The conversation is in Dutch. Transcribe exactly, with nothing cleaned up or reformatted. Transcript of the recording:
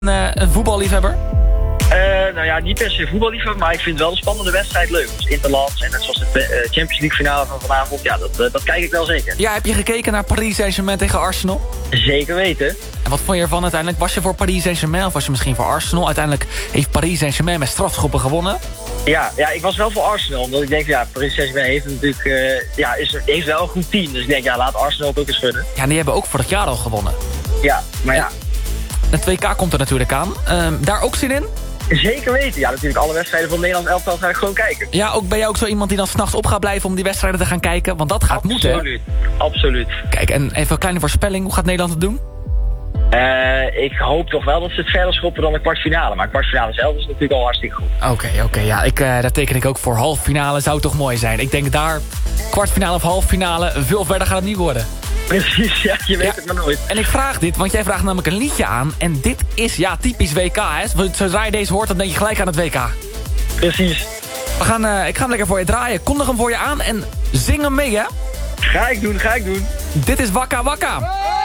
Uh, een voetballiefhebber? Uh, nou ja, niet per se voetballiefhebber, maar ik vind wel de spannende wedstrijd leuk. Dus Interlands en net zoals de uh, Champions League finale van vanavond, ja, dat, uh, dat kijk ik wel zeker. Ja, heb je gekeken naar Paris Saint-Germain tegen Arsenal? Zeker weten. En wat vond je ervan uiteindelijk? Was je voor Paris Saint-Germain of was je misschien voor Arsenal? Uiteindelijk heeft Paris Saint-Germain met strafschoppen gewonnen. Ja, ja, ik was wel voor Arsenal, omdat ik denk, ja, Paris Saint-Germain heeft natuurlijk, uh, ja, is, heeft wel een goed team. Dus ik denk, ja, laat Arsenal het ook eens schudden. Ja, en die hebben ook vorig jaar al gewonnen. Ja, maar ja. Het W K komt er natuurlijk aan. Uh, daar ook zin in? Zeker weten. Ja, natuurlijk alle wedstrijden van het Nederlands elftal ga ik gewoon kijken. Ja, ook ben jij ook zo iemand die dan 's nachts op gaat blijven om die wedstrijden te gaan kijken? Want dat gaat absoluut, moeten, hè? Absoluut, absoluut. Kijk, en even een kleine voorspelling. Hoe gaat Nederland het doen? Uh, ik hoop toch wel dat ze het verder schoppen dan de kwartfinale. Maar kwartfinale zelf is natuurlijk al hartstikke goed. Oké, okay, oké. Okay, ja, ik, uh, daar teken ik ook voor. Halffinale zou toch mooi zijn. Ik denk daar, kwartfinale of halffinale, veel verder gaat het niet worden. Precies, ja, je weet ja. het maar nooit. En ik vraag dit, want jij vraagt namelijk een liedje aan. En dit is, ja, typisch W K, hè. Zodra je deze hoort, dan denk je gelijk aan het W K. Precies. We gaan, uh, ik ga hem lekker voor je draaien. Kondig hem voor je aan en zing hem mee, hè. Ga ik doen, ga ik doen. Dit is Wakka Wakka.